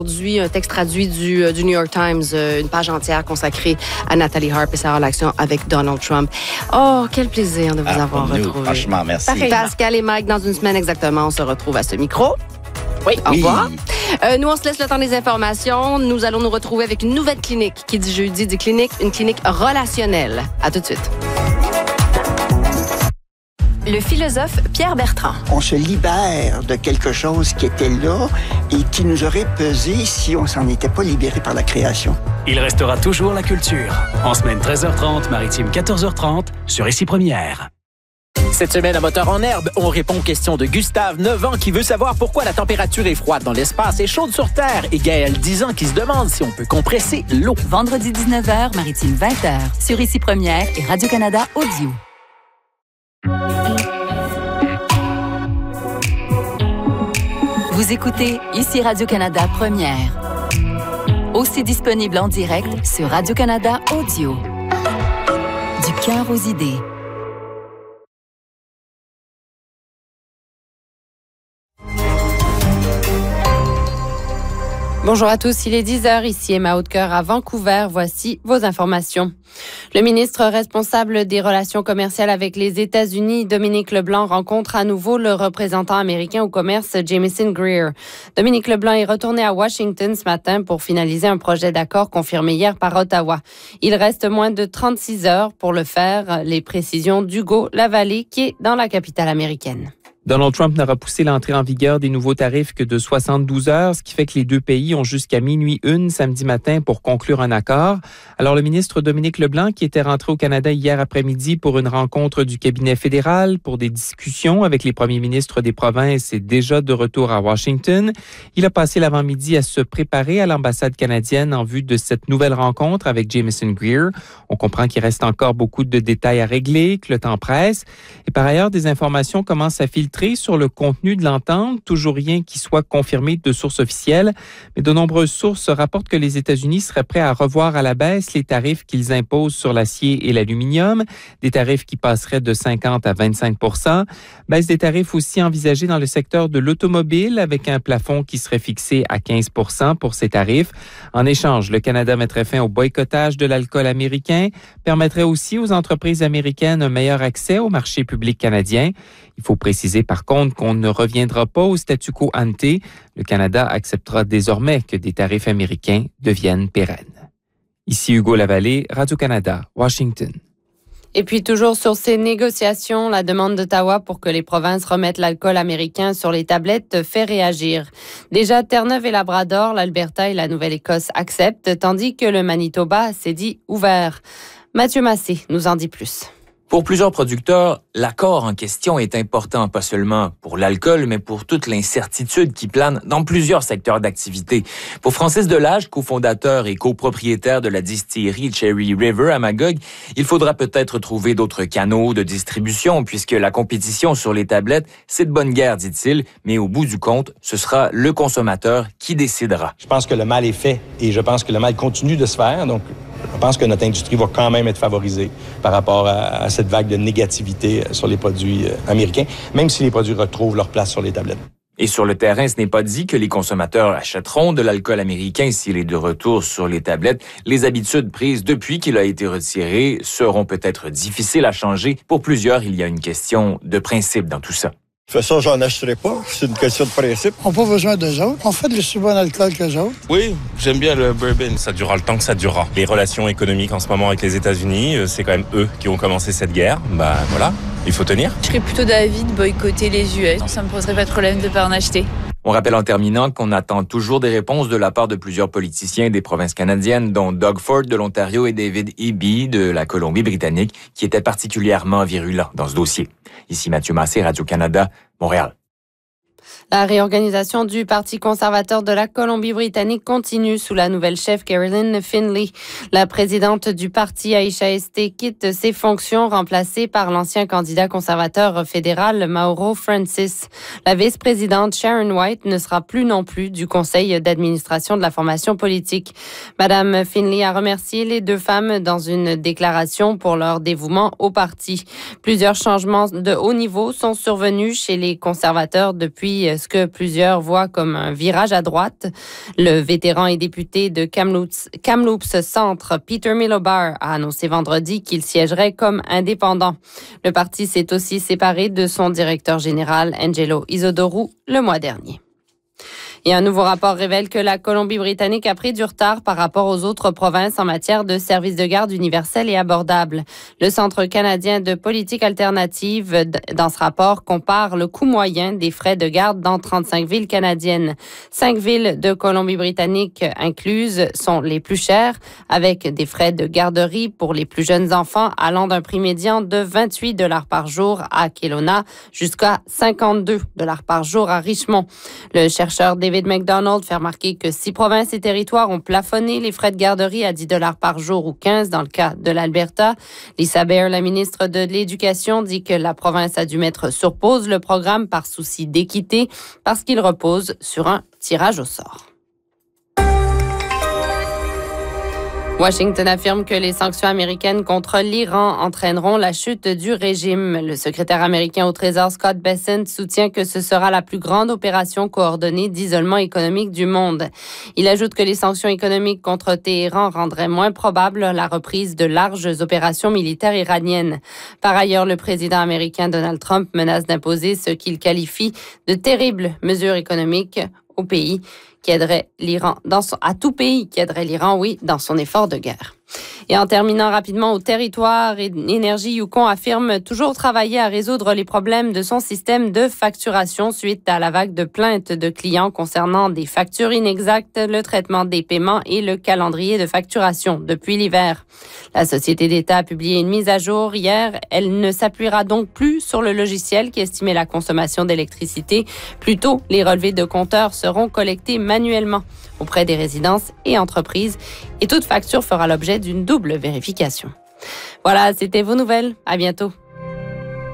Aujourd'hui, un texte traduit du New York Times, une page entière consacrée à Nathalie Harp et sa relation avec Donald Trump. Oh, quel plaisir de vous avoir retrouvé. Franchement, merci. Pascal et Mike, dans une semaine exactement, on se retrouve à ce micro. Oui. Au revoir. Nous, on se laisse le temps des informations. Nous allons nous retrouver avec une nouvelle clinique. Qui dit jeudi dit clinique, une clinique relationnelle. À tout de suite. Le philosophe Pierre Bertrand. On se libère de quelque chose qui était là et qui nous aurait pesé si on s'en était pas libéré par la création. Il restera toujours la culture. En semaine 13h30, maritime 14h30, sur Ici Première. Cette semaine, à Moteur en herbe, on répond aux questions de Gustave, 9 ans, qui veut savoir pourquoi la température est froide dans l'espace et chaude sur Terre. Et Gaël, 10 ans, qui se demande si on peut compresser l'eau. Vendredi 19h, maritime 20h, sur Ici Première et Radio-Canada Audio. Vous écoutez Ici Radio-Canada Première. Aussi disponible en direct sur Radio-Canada Audio. Du cœur aux idées. Bonjour à tous, il est 10h, ici Emma Hautecoeur à Vancouver. Voici vos informations. Le ministre responsable des relations commerciales avec les États-Unis, Dominique LeBlanc, rencontre à nouveau le représentant américain au commerce, Jamieson Greer. Dominique LeBlanc est retourné à Washington ce matin pour finaliser un projet d'accord confirmé hier par Ottawa. Il reste moins de 36 heures pour le faire. Les précisions d'Hugo Lavallée, qui est dans la capitale américaine. Donald Trump n'aura poussé l'entrée en vigueur des nouveaux tarifs que de 72 heures, ce qui fait que les deux pays ont jusqu'à minuit une samedi matin pour conclure un accord. Alors, le ministre Dominique LeBlanc, qui était rentré au Canada hier après-midi pour une rencontre du cabinet fédéral pour des discussions avec les premiers ministres des provinces, est déjà de retour à Washington. Il a passé l'avant-midi à se préparer à l'ambassade canadienne en vue de cette nouvelle rencontre avec Jamieson Greer. On comprend qu'il reste encore beaucoup de détails à régler, que le temps presse. Et par ailleurs, des informations commencent à filtrer sur le contenu de l'entente, toujours rien qui soit confirmé de sources officielles, mais de nombreuses sources rapportent que les États-Unis seraient prêts à revoir à la baisse les tarifs qu'ils imposent sur l'acier et l'aluminium, des tarifs qui passeraient de 50 à 25 %, baisse des tarifs aussi envisagés dans le secteur de l'automobile avec un plafond qui serait fixé à 15 % pour ces tarifs. En échange, le Canada mettrait fin au boycottage de l'alcool américain, permettrait aussi aux entreprises américaines un meilleur accès au marché public canadien. Il faut préciser par contre qu'on ne reviendra pas au statu quo ante. Le Canada acceptera désormais que des tarifs américains deviennent pérennes. Ici Hugo Lavallée, Radio-Canada, Washington. Et puis toujours sur ces négociations, la demande d'Ottawa pour que les provinces remettent l'alcool américain sur les tablettes fait réagir. Déjà, Terre-Neuve et Labrador, l'Alberta et la Nouvelle-Écosse acceptent, tandis que le Manitoba s'est dit ouvert. Mathieu Massé nous en dit plus. Pour plusieurs producteurs, l'accord en question est important, pas seulement pour l'alcool, mais pour toute l'incertitude qui plane dans plusieurs secteurs d'activité. Pour Francis Delage, cofondateur et copropriétaire de la distillerie Cherry River à Magog, il faudra peut-être trouver d'autres canaux de distribution, puisque la compétition sur les tablettes, c'est de bonne guerre, dit-il, mais au bout du compte, ce sera le consommateur qui décidera. Je pense que le mal est fait et je pense que le mal continue de se faire, donc je pense que notre industrie va quand même être favorisée par rapport à cette vague de négativité sur les produits américains, même si les produits retrouvent leur place sur les tablettes. Et sur le terrain, ce n'est pas dit que les consommateurs achèteront de l'alcool américain s'il est de retour sur les tablettes. Les habitudes prises depuis qu'il a été retiré seront peut-être difficiles à changer. Pour plusieurs, il y a une question de principe dans tout ça. De toute façon, j'en achèterai pas. C'est une question de principe. On n'a pas besoin d'eux autres. On fait de si bon alcool qu'eux autres. Oui, j'aime bien le bourbon. Ça durera le temps que ça durera. Les relations économiques en ce moment avec les États-Unis, c'est quand même eux qui ont commencé cette guerre. Bah voilà, il faut tenir. Je serais plutôt d'avis de boycotter les US. Ça me poserait pas de problème de pas en acheter. On rappelle en terminant qu'on attend toujours des réponses de la part de plusieurs politiciens des provinces canadiennes, dont Doug Ford de l'Ontario et David Eby de la Colombie-Britannique, qui étaient particulièrement virulents dans ce dossier. Ici Mathieu Massé, Radio-Canada, Montréal. La réorganisation du Parti conservateur de la Colombie-Britannique continue sous la nouvelle chef Caroline Finley. La présidente du parti, Aisha Este, quitte ses fonctions, remplacée par l'ancien candidat conservateur fédéral Mauro Francis. La vice-présidente Sharon White ne sera plus non plus du conseil d'administration de la formation politique. Madame Finley a remercié les deux femmes dans une déclaration pour leur dévouement au parti. Plusieurs changements de haut niveau sont survenus chez les conservateurs depuis ce que plusieurs voient comme un virage à droite. Le vétéran et député de Kamloops Centre, Peter Milobar, a annoncé vendredi qu'il siégerait comme indépendant. Le parti s'est aussi séparé de son directeur général, Angelo Isidorou, le mois dernier. Et un nouveau rapport révèle que la Colombie-Britannique a pris du retard par rapport aux autres provinces en matière de services de garde universels et abordables. Le Centre canadien de politique alternative, dans ce rapport, compare le coût moyen des frais de garde dans 35 villes canadiennes. 5 villes de Colombie-Britannique incluses sont les plus chères, avec des frais de garderie pour les plus jeunes enfants allant d'un prix médian de 28 $ par jour à Kelowna jusqu'à 52 $ par jour à Richmond. Le chercheur David McDonald fait remarquer que 6 provinces et territoires ont plafonné les frais de garderie à 10 $ par jour ou 15 dans le cas de l'Alberta. Lisa Baer, la ministre de l'Éducation, dit que la province a dû mettre sur pause le programme par souci d'équité parce qu'il repose sur un tirage au sort. Washington affirme que les sanctions américaines contre l'Iran entraîneront la chute du régime. Le secrétaire américain au Trésor, Scott Bessent, soutient que ce sera la plus grande opération coordonnée d'isolement économique du monde. Il ajoute que les sanctions économiques contre Téhéran rendraient moins probable la reprise de larges opérations militaires iraniennes. Par ailleurs, le président américain Donald Trump menace d'imposer ce qu'il qualifie de terribles mesures économiques au pays qui aiderait l'Iran à tout pays qui aiderait l'Iran, dans son effort de guerre. Et en terminant rapidement au territoire, Énergie Yukon affirme toujours travailler à résoudre les problèmes de son système de facturation suite à la vague de plaintes de clients concernant des factures inexactes, le traitement des paiements et le calendrier de facturation depuis l'hiver. La Société d'État a publié une mise à jour hier. Elle ne s'appuiera donc plus sur le logiciel qui estimait la consommation d'électricité. Plutôt, les relevés de compteurs seront collectés manuellement auprès des résidences et entreprises et toute facture fera l'objet d'une double vérification. Voilà, c'était vos nouvelles. À bientôt.